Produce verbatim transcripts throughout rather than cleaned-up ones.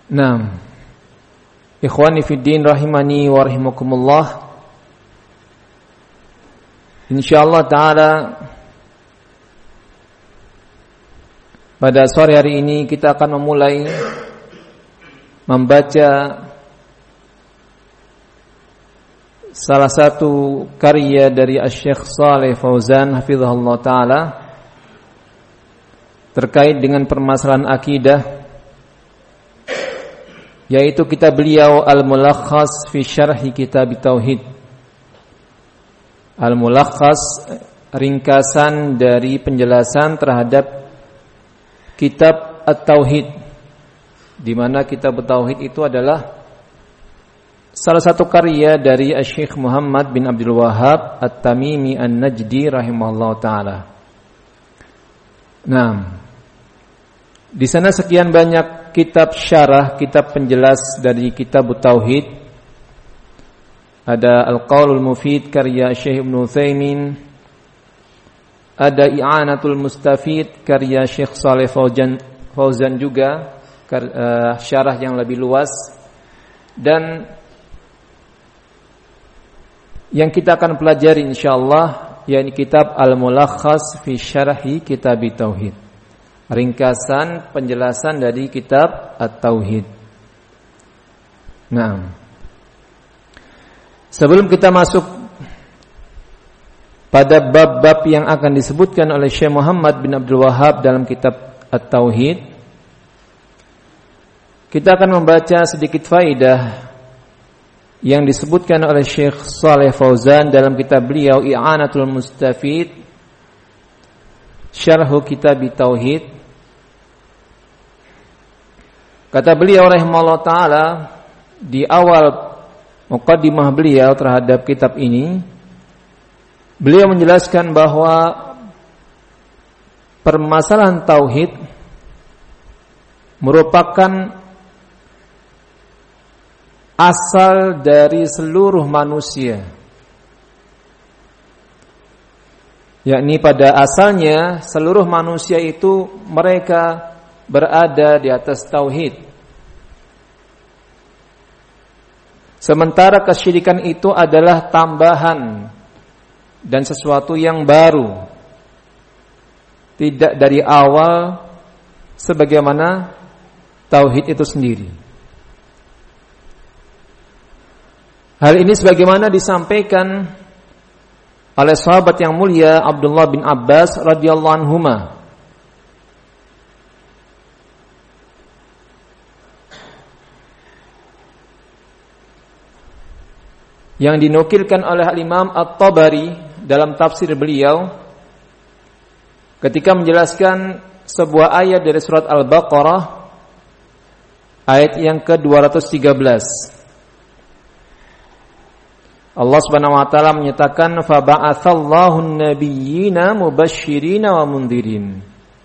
Naam. Ikhwani fiddin rahimani wa rahimakumullah. Insyaallah taala pada sore hari ini kita akan memulai membaca salah satu karya dari Asy-Syaikh Shalih Fauzan hafizahullah taala terkait dengan permasalahan akidah, yaitu kitab beliau Al-Mulakhas fi Syarhi Kitab Tauhid. Al-Mulakhas, ringkasan dari penjelasan terhadap kitab At-Tauhid, di mana kitab At-Tauhid itu adalah salah satu karya dari Asy-Syaikh Muhammad bin Abdul Wahhab At-Tamimi An-Najdi rahimahullah taala. Nah, di sana sekian banyak kitab syarah, kitab penjelas dari kitab Tauhid. Ada Al-Qaulul Mufid karya Syekh Ibnu Utsaimin, ada I'anatul Mustafid karya Syekh Shalih Fauzan, Fauzan juga uh, syarah yang lebih luas, dan yang kita akan pelajari insyaallah yakni kitab Al-Mulakhas fi Syarhi Kitab Tauhid, ringkasan penjelasan dari kitab At-Tauhid. Nah, sebelum kita masuk pada bab-bab yang akan disebutkan oleh Syekh Muhammad bin Abdul Wahhab dalam kitab At-Tauhid, kita akan membaca sedikit faidah yang disebutkan oleh Syekh Shalih Fauzan dalam kitab beliau I'anatul Mustafid Syarhu Kitab Tauhid. Kata beliau rahimahullah taala di awal muqaddimah beliau terhadap kitab ini, beliau menjelaskan bahwa permasalahan tauhid merupakan asal dari seluruh manusia, yakni pada asalnya seluruh manusia itu mereka berada di atas tauhid. Sementara kesyirikan itu adalah tambahan dan sesuatu yang baru, tidak dari awal sebagaimana tauhid itu sendiri. Hal ini sebagaimana disampaikan oleh sahabat yang mulia Abdullah bin Abbas radhiyallahu anhuma, yang dinukilkan oleh Imam At-Tabari dalam tafsir beliau ketika menjelaskan sebuah ayat dari surat Al-Baqarah ayat yang ke dua ratus tiga belas. Allah Subhanahu wa taala menyatakan fa ba'atsallahu an-nabiyyina mubashshirina wa mundhirin.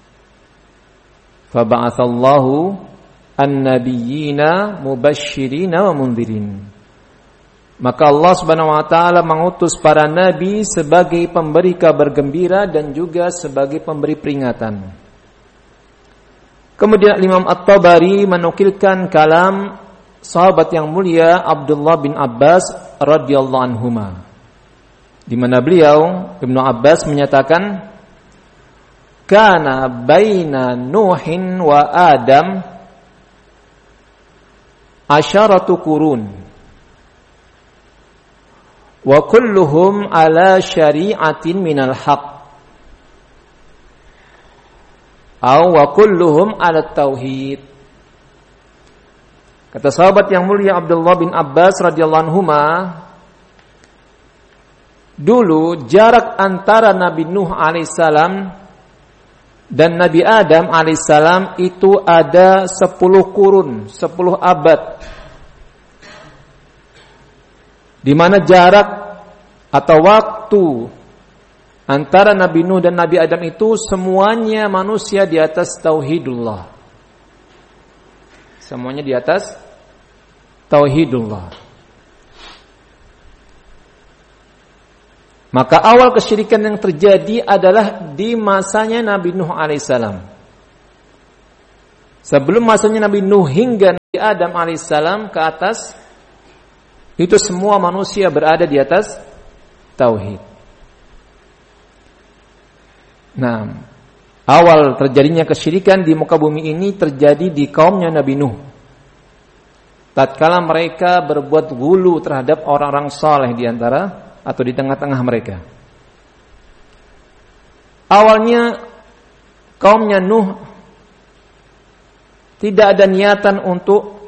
Fa ba'atsallahu an-nabiyyina mubashshirina wa mundhirin. Maka Allah Subhanahu wa taala mengutus para nabi sebagai pemberi kabar gembira dan juga sebagai pemberi peringatan. Kemudian Imam At-Tabari menukilkan kalam sahabat yang mulia Abdullah bin Abbas radhiyallahu anhuma, di mana beliau Ibnu Abbas menyatakan kana baina Nuhin wa Adam asyaratu qurun wa kulluhum ala syari'atin minal haq aw wa kulluhum ala tauhid. Kata sahabat yang mulia Abdullah bin Abbas radhiyallahu anhuma, dulu jarak antara Nabi Nuh alaihissalam dan Nabi Adam alaihissalam itu ada sepuluh kurun, sepuluh abad, di mana jarak atau waktu antara Nabi Nuh dan Nabi Adam itu semuanya manusia di atas tauhidullah. Semuanya di atas tauhidullah. Maka awal kesyirikan yang terjadi adalah di masanya Nabi Nuh alaihissalam. Sebelum masanya Nabi Nuh hingga Nabi Adam alaihissalam ke atas, itu semua manusia berada di atas tauhid. Nah, awal terjadinya kesyirikan di muka bumi ini terjadi di kaumnya Nabi Nuh. Tatkala mereka berbuat ghulu terhadap orang-orang saleh di antara atau di tengah-tengah mereka. Awalnya kaumnya Nuh tidak ada niatan untuk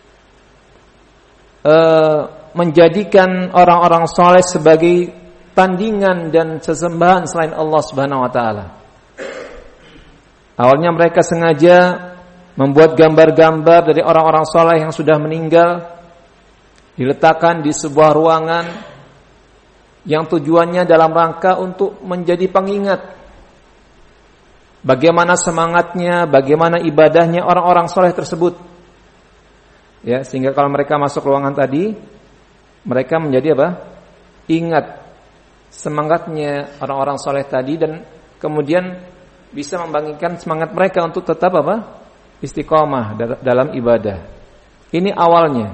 uh, menjadikan orang-orang saleh sebagai tandingan dan sesembahan selain Allah Subhanahu wa taala. Awalnya mereka sengaja membuat gambar-gambar dari orang-orang saleh yang sudah meninggal, diletakkan di sebuah ruangan yang tujuannya dalam rangka untuk menjadi pengingat bagaimana semangatnya, bagaimana ibadahnya orang-orang saleh tersebut. Ya, sehingga kalau mereka masuk ruangan tadi, mereka menjadi apa? Ingat semangatnya orang-orang saleh tadi dan kemudian bisa membangkitkan semangat mereka untuk tetap apa? Istiqomah dalam ibadah. Ini awalnya.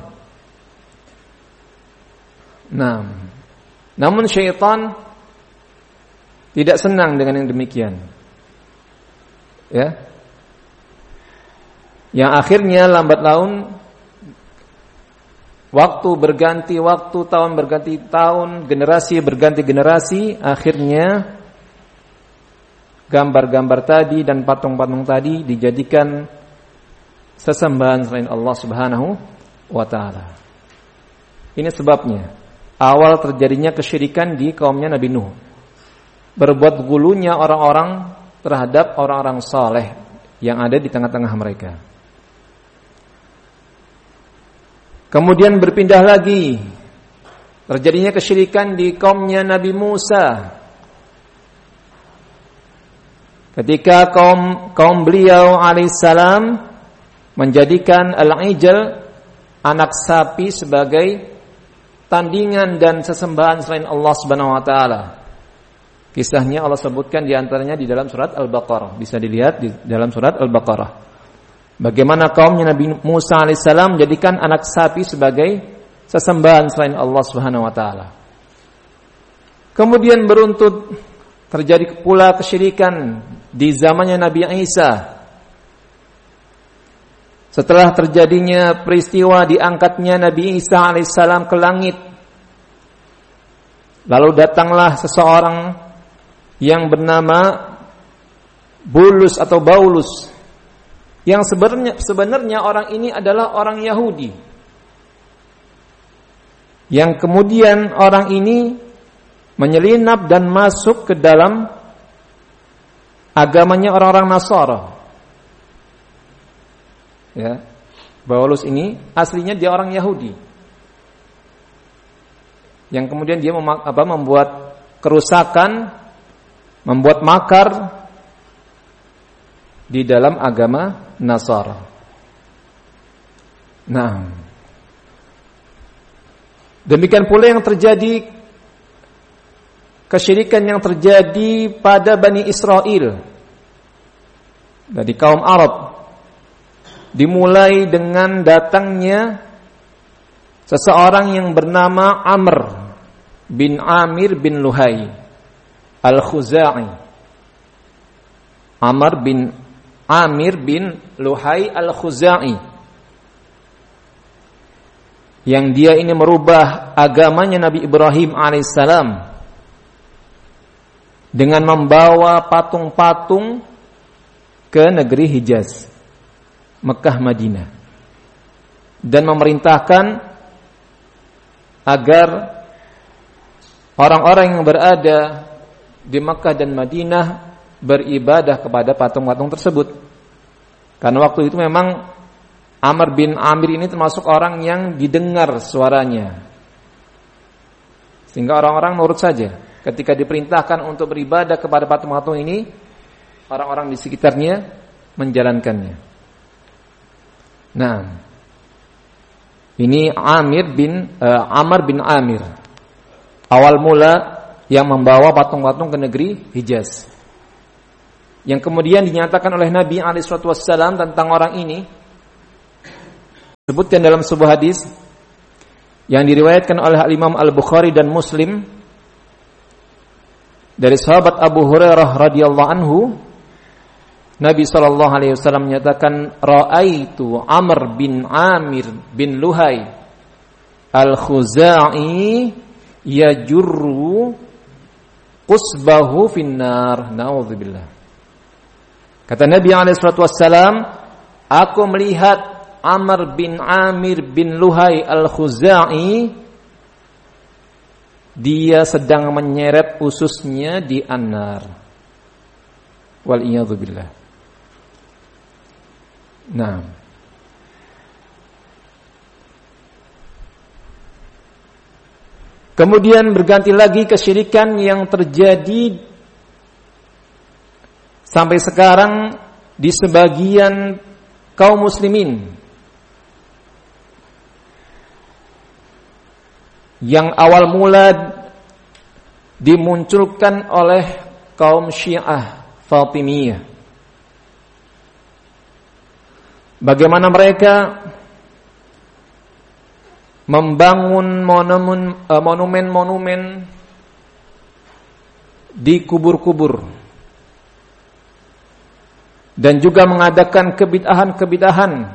Nah, namun syaitan tidak senang dengan yang demikian. Ya. Yang akhirnya lambat laun waktu berganti waktu, tahun berganti tahun, generasi berganti generasi, akhirnya gambar-gambar tadi dan patung-patung tadi dijadikan sesembahan selain Allah Subhanahu wa taala. Ini sebabnya awal terjadinya kesyirikan di kaumnya Nabi Nuh. Berbuat gulunya orang-orang terhadap orang-orang saleh yang ada di tengah-tengah mereka. Kemudian berpindah lagi terjadinya kesyirikan di kaumnya Nabi Musa. Ketika kaum kaum beliau alaihissalam menjadikan al-ijl, anak sapi, sebagai tandingan dan sesembahan selain Allah Subhanahu wa taala. Kisahnya Allah sebutkan di antaranya di dalam surat Al-Baqarah. Bisa dilihat di dalam surat Al-Baqarah. Bagaimana kaumnya Nabi Musa alaihissalam menjadikan anak sapi sebagai sesembahan selain Allah Subhanahu wa taala. Kemudian beruntut terjadi pula kesyirikan di zamannya Nabi Isa. Setelah terjadinya peristiwa diangkatnya Nabi Isa alaihissalam ke langit, lalu datanglah seseorang yang bernama Bulus atau Baulus, yang sebenarnya sebenarnya orang ini adalah orang Yahudi, yang kemudian orang ini menyelinap dan masuk ke dalam agamanya orang-orang Nasara. Ya, Paulus ini aslinya dia orang Yahudi, yang kemudian dia mem- apa, membuat kerusakan, membuat makar di dalam agama Nasara. Nah, demikian pula yang terjadi kesyirikan yang terjadi pada Bani Israel dari kaum Arab. Dimulai dengan datangnya seseorang yang bernama Amr bin Amir bin Luhai Al-Khuzai. Amr bin Amir bin Luhai Al-Khuzai, yang dia ini merubah agamanya Nabi Ibrahim alaihissalam dengan membawa patung-patung ke negeri Hijaz, Mekah, Madinah, dan memerintahkan agar orang-orang yang berada di Mekah dan Madinah beribadah kepada patung-patung tersebut. Karena waktu itu memang Amr bin Amir ini termasuk orang yang didengar suaranya, sehingga orang-orang nurut saja. Ketika diperintahkan untuk beribadah kepada patung-patung ini, orang-orang di sekitarnya menjalankannya. Nah, ini Amir bin uh, Amr bin Amir, awal mula yang membawa patung-patung ke negeri Hijaz, yang kemudian dinyatakan oleh Nabi alaihi wasallam tentang orang ini Disebutkan dalam sebuah hadis yang diriwayatkan oleh Imam Al-Bukhari dan Muslim dari sahabat Abu Hurairah radhiyallahu anhu, Nabi sallallahu alaihi wasallam menyatakan, "Ra'aitu Amr bin Amir bin Luhai Al-Khuzai yajurru qusbahu finnar." Nauzubillah. Kata Nabi alaihi salatu wassalam, aku melihat Amr bin Amir bin Luhai Al-Khuzai, dia sedang menyeret ususnya di an-nar. Wal iyadzu billah. Nah, kemudian berganti lagi kesyirikan yang terjadi sampai sekarang di sebagian kaum muslimin, yang awal mula dimunculkan oleh kaum Syiah Fatimiyah. Bagaimana mereka membangun monumen-monumen di kubur-kubur dan juga mengadakan kebid'ahan-kebid'ahan